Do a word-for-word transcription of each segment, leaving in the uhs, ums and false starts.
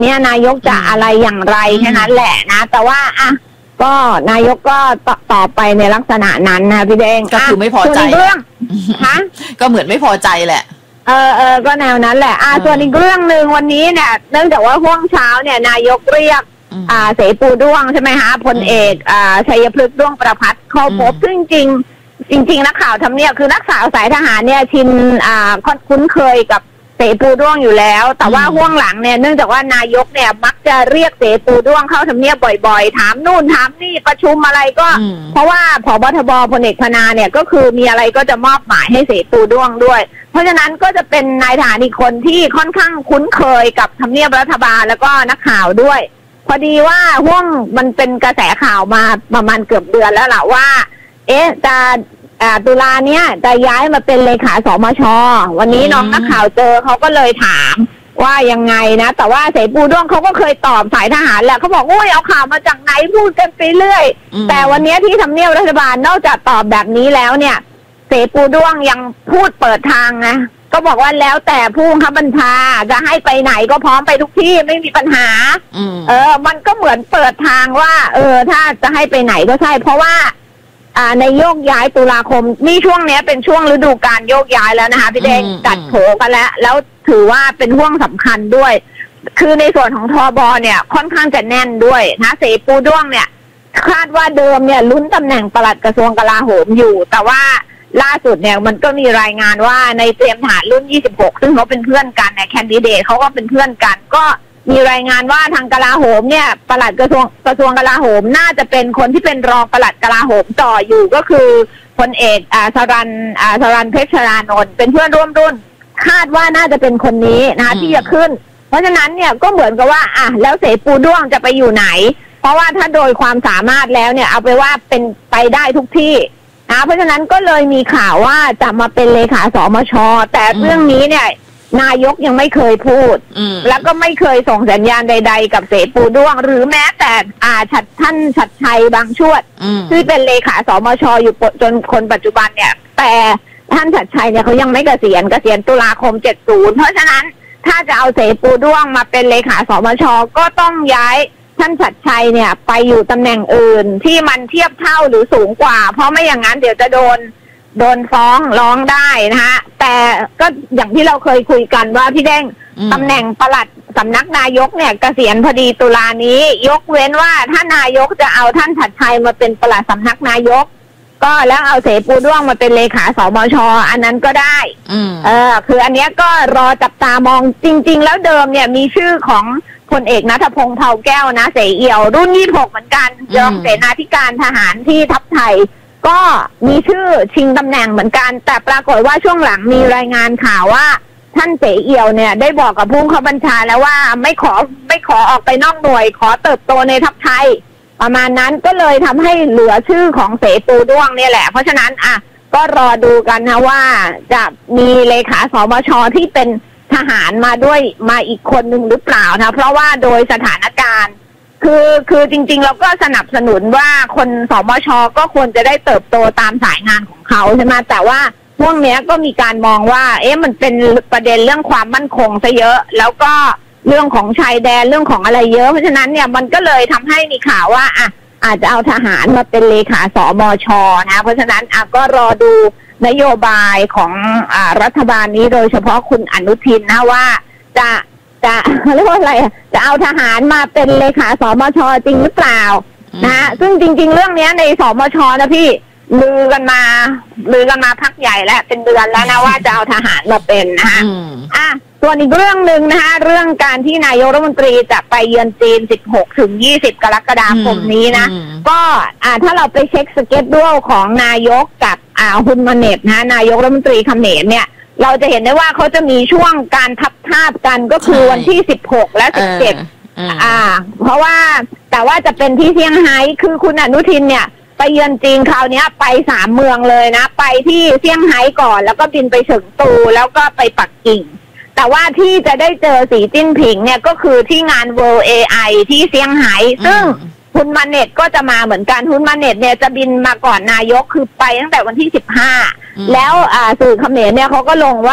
เนี่ยนายกจะอะไรอย่างไรแค่นั้นแหละนะแต่ว่าอ่ะก็นายกก็ตอบไปในลักษณะนั้นนะพี่แดงก็คือไม่พอใจเรื่องฮะก็เหมือนไม่พอใจแหละเออเออก็แนวนั้นแหละอ่าส่วนอีกเรื่องนึงวันนี้เนี่ยเนื่องจากว่าช่วงเช้าเนี่ยนายกเรียกอ่าเสปูด้วงใช่ไหมฮะพลเอกอ่าชัยพฤกษ์ด้วงประภัสเข้าพบซึ่งจริงจริงๆนักข่าวทำเนียบคือนักข่าวสายทหารเนี่ยชินอ่าคุ้นเคยกับเสปูด้วงอยู่แล้วแต่ว่าห่วงหลังเนี่ยเนื่องจากว่านายกเนี่ยมักจะเรียกเสปูด้วงเข้าทำเนียบบ่อยๆถามนู่นถามนี่ประชุมอะไรก็เพราะว่าผบทบพลเอกพนาเนี่ยก็คือมีอะไรก็จะมอบหมายให้เสปูด้วงด้วยเพราะฉะนั้นก็จะเป็นนายทหารอีกคนที่ค่อนข้างคุ้นเคยกับทำเนียบรัฐบาลแล้วก็นักข่าวด้วยพอดีว่าห่วงมันเป็นกระแสข่าวมาประมาณเกือบเดือนแล้วล่ะว่าเอ๊ะจะตุลาเนี้ยจะย้ายมาเป็นเลขาสมช.วันนี้น้องนักข่าวเจอเขาก็เลยถามว่ายังไงนะแต่ว่าเสปูด้วงเขาก็เคยตอบสายทหารแหละเขาบอกโอ้ยเอาข่าวมาจากไหนพูดกันไปเรื่อยแต่วันนี้ที่ทำเนียบรัฐบาลนอกจากตอบแบบนี้แล้วเนี่ยเสปูด้วงยังพูดเปิดทางนะก็บอกว่าแล้วแต่ผู้บังคับบัญชาจะให้ไปไหนก็พร้อมไปทุกที่ไม่มีปัญหาเออมันก็เหมือนเปิดทางว่าเออถ้าจะให้ไปไหนก็ใช่เพราะว่าอ่าในโยกย้ายตุลาคมนี่ช่วงนี้เป็นช่วงฤดูกาลโยกย้ายแล้วนะคะพี่แดงจัดโผกันแล้วแล้วถือว่าเป็นห่วงสำคัญด้วยคือในส่วนของทบเนี่ยค่อนข้างจะแน่นด้วยนะเสปูด้วงเนี่ยคาดว่าเดิมเนี่ยลุ้นตำแหน่งปลัดกระทรวงกลาโหมอยู่แต่ว่าล่าสุดเนี่ยมันก็มีรายงานว่าในเตรียมทหารรุ่นยี่สิบหกซึ่งเขาเป็นเพื่อนกันเนี่ยแคนดิเดตเขาก็เป็นเพื่อนกันก็มีรายงานว่าทางกลาโหมเนี่ยปลัดกระทรวงกระทรวงกลาโหมน่าจะเป็นคนที่เป็นรองปลัดกลาโหมต่ออยู่ก็คือพลเอกอ่าสรัญอ่าสรัญเพชรชรานนท์เป็นเพื่อนร่วมรุ่นคาดว่าน่าจะเป็นคนนี้นะคะที่จะขึ้นเพราะฉะนั้นเนี่ยก็เหมือนกับว่าอ่ะแล้วเสปูด้วงจะไปอยู่ไหนเพราะว่าถ้าโดยความสามารถแล้วเนี่ยเอาไปว่าเป็นไปได้ทุกที่นะเพราะฉะนั้นก็เลยมีข่าวว่าจะมาเป็นเลขาสมช.แต่เรื่องนี้เนี่ยนายกยังไม่เคยพูดแล้วก็ไม่เคยส่งสัญญาณใดๆกับเสปูด้วงหรือแม้แต่อาชัดท่านชัดชัยบางช่วงที่เป็นเลขาสมช.อยู่จนคนปัจจุบันเนี่ยแต่ท่านชัดชัยเนี่ยเขายังไม่เกษียณเกษียณตุลาคมเจ็ดสิบเพราะฉะนั้นถ้าจะเอาเสปูด้วงมาเป็นเลขาสมช.ก็ต้องย้ายท่านชัดชัยเนี่ยไปอยู่ตำแหน่งอื่นที่มันเทียบเท่าหรือสูงกว่าเพราะไม่อย่างนั้นเดี๋ยวจะโดนโดนฟ้องร้องได้นะฮะแต่ก็อย่างที่เราเคยคุยกันว่าพี่แดงตำแหน่งปลัดสำนักนายกเนี่ยเกษียณพอดีตุลานี้ยกเว้นว่าถ้านายกจะเอาท่านชัดชัยมาเป็นปลัดสำนักนายกก็แล้วเอาเสปูด้วงมาเป็นเลขาสมช.อันนั้นก็ได้เออคืออันเนี้ยก็รอจับตามองจริงๆแล้วเดิมเนี่ยมีชื่อของพลเอกณัฐพงษ์เผ่าแก้วนะเสเอี่ยวรุ่นยี่สิบหกเหมือนกันรองเสนาธิการทหารที่ทัพไทยก็มีชื่อชิงตำแหน่งเหมือนกันแต่ปรากฏว่าช่วงหลังมีรายงานข่าวว่าท่านเสเอี่ยวเนี่ยได้บอกกับผู้บังคับบัญชาแล้วว่าไม่ขอไม่ขอออกไปนอกหน่วยขอเติบโตในทัพไทยประมาณนั้นก็เลยทำให้เหลือชื่อของเสปูด้วงเนี่ยแหละเพราะฉะนั้นอ่ะก็รอดูกันนะว่าจะมีเลขาสมช.ที่เป็นทหารมาด้วยมาอีกคนหนึ่งหรือเปล่านะเพราะว่าโดยสถานการณ์คือคือจริงๆเราก็สนับสนุนว่าคนสมช.ก็ควรจะได้เติบโตตามสายงานของเขาใช่ไหมแต่ว่าพวกนี้ก็มีการมองว่าเอ๊ะมันเป็นประเด็นเรื่องความมั่นคงซะเยอะแล้วก็เรื่องของชายแดนเรื่องของอะไรเยอะเพราะฉะนั้นเนี่ยมันก็เลยทำให้มีข่าวว่าอ่ะอาจจะเอาทหารมาเป็นเลขาสมช.นะเพราะฉะนั้นอ่ะก็รอดูนโยบายของอ่ารัฐบาลนี้โดยเฉพาะคุณอนุทินนะว่าจะจะเรียกว่าอะไรจะเอาทหารมาเป็นเลขาสมช.จริงหรือเปล่านะซึ่งจริงๆเรื่องนี้ในสมช.นะพี่ลือกันมาลือกันมาพักใหญ่แล้วเป็นเดือนแล้วนะว่าจะเอาทหารมาเป็นนะคะอ่ะส่วนอีกเรื่องหนึ่งนะคะเรื่องการที่นายกรัฐมนตรีจะไปเยือนจีนสิบหกถึงยี่สิบกรกฎาคมนี้นะก็อ่าถ้าเราไปเช็คสเก็ตดูของนายกกับอ่าฮุนมาเน็ตนะนายกรัฐมนตรีเขมรเนี่ยเราจะเห็นได้ว่าเขาจะมีช่วงการทับทาบกันก็คือวันที่สิบหกและสิบเจ็ดอ่าเพราะว่าแต่ว่าจะเป็นที่เซี่ยงไฮ้คือคุณอนุทินเนี่ยไปเยือนจีนคราวนี้ไปสามเมืองเลยนะไปที่เซี่ยงไฮ้ก่อนแล้วก็บินไปเฉิงตูแล้วก็ไปปักกิ่งแต่ว่าที่จะได้เจอสีจิ้นผิงเนี่ยก็คือที่งาน World เอ ไอ ที่เซี่ยงไฮ้ซึ่งฮุนมาเน็ตก็จะมาเหมือนกันฮุนมาเน็ตเนี่ยจะบินมาก่อนนายกคือไปตั้งแต่วันที่สิบห้าแล้วอ่าสื่อเขมรเนี่ยเขาก็ลงว่า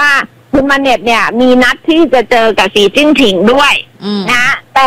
คุณมาเน็ตเนี่ยมีนัดที่จะเจอกับสีจิ้นผิงด้วยอืมนะ